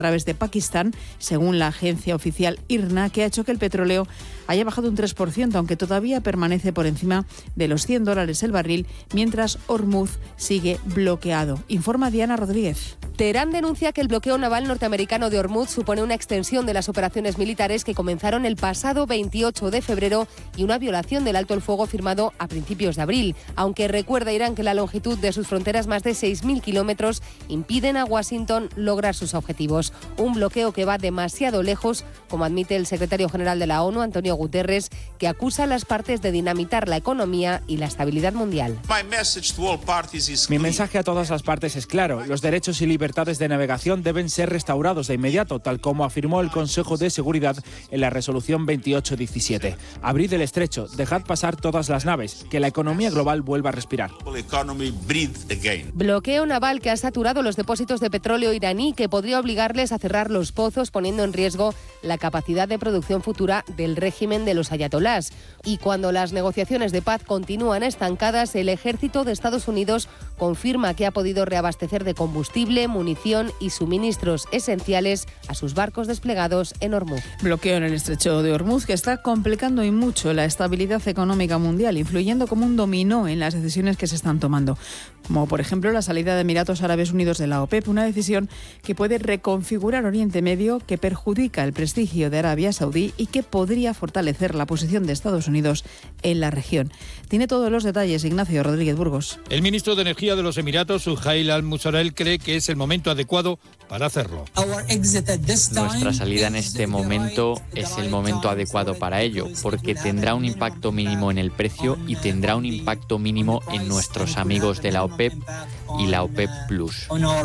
través de Pakistán, según la agencia oficial IRNA, que ha hecho que el petróleo haya bajado un 3%, aunque todavía permanece por encima de los $100 el barril, mientras Hormuz sigue bloqueado. Informa Diana Rodríguez. Teherán denuncia que el bloqueo naval norteamericano de Hormuz supone una extensión de las operaciones militares que comenzaron el pasado 28 de febrero y una violación del alto el fuego firmado a principios de abril, aunque recuerda Irán que la longitud de sus fronteras, más de 6.000 kilómetros, impiden a Washington lograr sus objetivos. Un bloqueo que va demasiado lejos, como admite el secretario general de la ONU, Antonio Guterres, que acusa a las partes de dinamitar la economía y la estabilidad mundial. Mi mensaje a todas las partes es claro. Los derechos y libertades de navegación deben ser restaurados de inmediato, tal como afirmó el Consejo de Seguridad en la resolución 2817. Abrid el estrecho, dejad pasar todas las naves, que la economía global vuelva a respirar. Bloqueo naval que ha saturado los depósitos de petróleo iraní, que podría obligarles a cerrar los pozos, poniendo en riesgo la capacidad de producción futura del régimen de los ayatolás. Y cuando las negociaciones de paz continúan estancadas, el ejército de Estados Unidos confirma que ha podido reabastecer de combustible, munición y suministros esenciales a sus barcos desplegados en Hormuz. Bloqueo en el estrecho de Hormuz que está complicando y mucho la estabilidad económica mundial, influyendo como un dominó en las decisiones que se están tomando, como por ejemplo la salida de Emiratos Árabes Unidos de la OPEP, una decisión que puede reconfigurar Oriente Medio, que perjudica el prestigio de Arabia Saudí y que podría fortalecer la posición de Estados Unidos en la región. Tiene todos los detalles Ignacio Rodríguez Burgos. El ministro de Energía de los Emiratos, Suhail Al-Musarrel, cree que es el momento adecuado para hacerlo. Nuestra salida en este momento es el momento adecuado para ello, porque tendrá un impacto mínimo en el precio y tendrá un impacto mínimo en nuestros amigos de la OPEP y la OPEP Plus.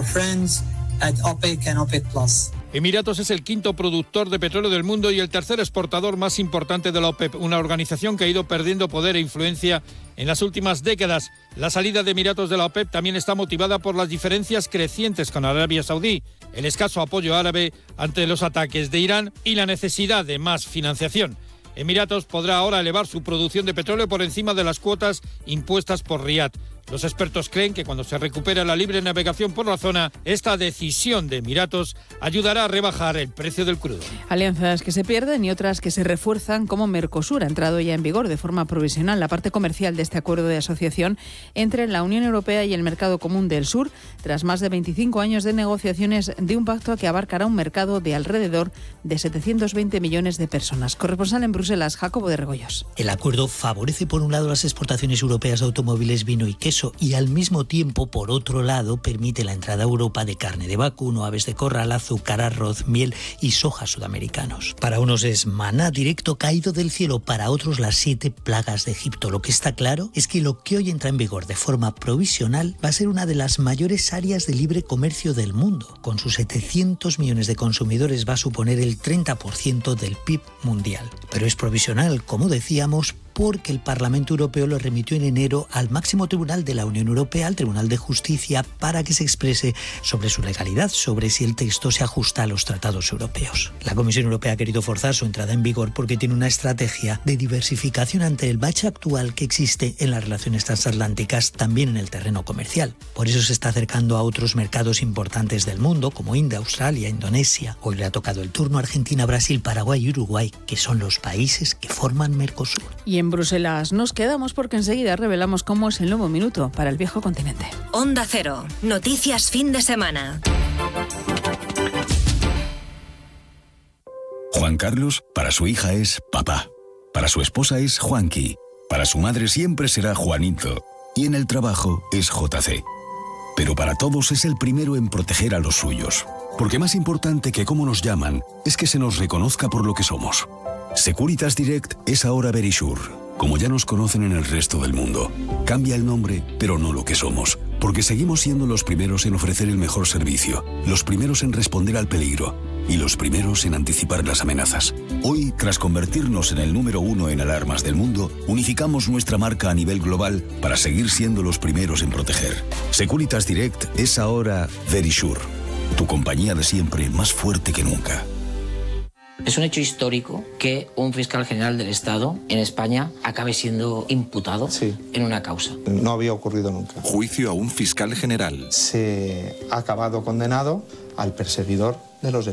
Emiratos es el quinto productor de petróleo del mundo y el tercer exportador más importante de la OPEP, una organización que ha ido perdiendo poder e influencia en las últimas décadas. La salida de Emiratos de la OPEP también está motivada por las diferencias crecientes con Arabia Saudí, el escaso apoyo árabe ante los ataques de Irán y la necesidad de más financiación. Emiratos podrá ahora elevar su producción de petróleo por encima de las cuotas impuestas por Riad. Los expertos creen que cuando se recupere la libre navegación por la zona, esta decisión de Emiratos ayudará a rebajar el precio del crudo. Alianzas que se pierden y otras que se refuerzan, como Mercosur. Ha entrado ya en vigor de forma provisional la parte comercial de este acuerdo de asociación entre la Unión Europea y el Mercado Común del Sur, tras más de 25 años de negociaciones de un pacto que abarcará un mercado de alrededor de 720 millones de personas. Corresponsal en Bruselas, Jacobo de Regoyos. El acuerdo favorece por un lado las exportaciones europeas de automóviles, vino y queso, y al mismo tiempo, por otro lado, permite la entrada a Europa de carne de vacuno, aves de corral, azúcar, arroz, miel y soja sudamericanos. Para unos es maná directo caído del cielo, para otros las 7 plagas de Egipto. Lo que está claro es que lo que hoy entra en vigor de forma provisional va a ser una de las mayores áreas de libre comercio del mundo. Con sus 700 millones de consumidores va a suponer el 30% del PIB mundial. Pero es provisional, como decíamos, porque el Parlamento Europeo lo remitió en enero al máximo tribunal de la Unión Europea, al Tribunal de Justicia, para que se exprese sobre su legalidad, sobre si el texto se ajusta a los tratados europeos. La Comisión Europea ha querido forzar su entrada en vigor porque tiene una estrategia de diversificación ante el bache actual que existe en las relaciones transatlánticas, también en el terreno comercial. Por eso se está acercando a otros mercados importantes del mundo, como India, Australia, Indonesia. Hoy le ha tocado el turno a Argentina, Brasil, Paraguay y Uruguay, que son los países que forman Mercosur. Y en Bruselas nos quedamos porque enseguida revelamos cómo es el nuevo minuto para el viejo continente. Onda Cero, noticias fin de semana. Juan Carlos, para su hija es papá. Para su esposa es Juanqui. Para su madre siempre será Juanito. Y en el trabajo es JC. Pero para todos es el primero en proteger a los suyos. Porque más importante que cómo nos llaman es que se nos reconozca por lo que somos. Securitas Direct es ahora Verisure, como ya nos conocen en el resto del mundo. Cambia el nombre, pero no lo que somos, porque seguimos siendo los primeros en ofrecer el mejor servicio, los primeros en responder al peligro y los primeros en anticipar las amenazas. Hoy, tras convertirnos en el número 1 en alarmas del mundo, unificamos nuestra marca a nivel global para seguir siendo los primeros en proteger. Securitas Direct es ahora Verisure, tu compañía de siempre más fuerte que nunca. Es un hecho histórico que un fiscal general del Estado en España acabe siendo imputado en una causa. No había ocurrido nunca. Juicio a un fiscal general. Se ha acabado condenado al perseguidor de los delitos.